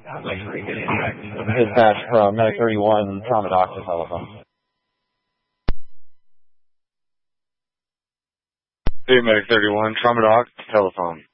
Dispatch from Medic 31, Trauma Doc to telephone. Hey, Medic 31, Trauma Doc to telephone.